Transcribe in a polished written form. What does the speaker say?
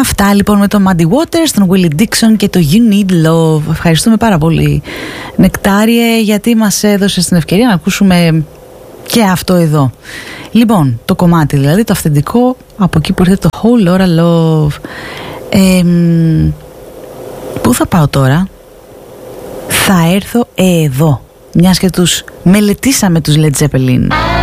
Αυτά λοιπόν με τον Muddy Waters, τον Willie Dixon και το You Need Love. Ευχαριστούμε πάρα πολύ, Νεκτάριε, γιατί μας έδωσες την ευκαιρία να ακούσουμε και αυτό εδώ. Λοιπόν, το κομμάτι δηλαδή, το αυθεντικό, από εκεί που ήρθε το Whole Lotta Love. Πού θα πάω τώρα? Θα έρθω εδώ, μιας και τους μελετήσαμε τους Led Zeppelin.